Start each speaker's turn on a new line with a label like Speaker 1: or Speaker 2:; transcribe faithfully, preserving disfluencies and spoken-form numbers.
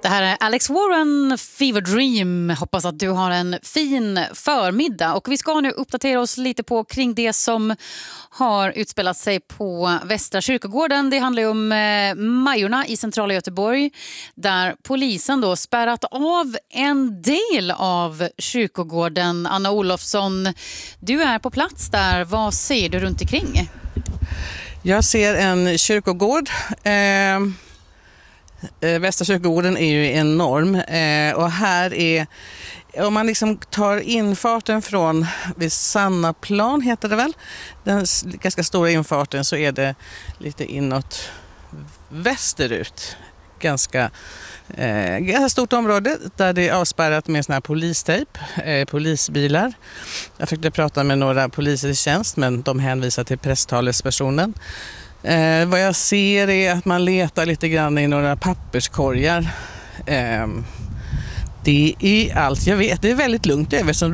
Speaker 1: Det här är Alex Warren, Fever Dream. Hoppas att du har en fin förmiddag. Och vi ska nu uppdatera oss lite på kring det som har utspelat sig på Västra kyrkogården. Det handlar ju om eh, Majorna i centrala Göteborg, där polisen då spärrat av en del av kyrkogården. Anna Olofsson, du är på plats där. Vad ser du runt omkring?
Speaker 2: Jag ser en kyrkogård. Eh... Västra kyrkogården är ju enorm eh, och här är, om man liksom tar infarten från vid Sannaplan heter det väl, den ganska stora infarten, så är det lite inåt västerut. Ganska, eh, ganska stort område där det är avspärrat med sån här polistejp, eh, polisbilar. Jag försökte prata med några poliser i tjänst, men de hänvisar till presstalespersonen. Eh, vad jag ser är att man letar lite grann i några papperskorgar. Eh, det är allt jag vet. Det är väldigt lugnt över, som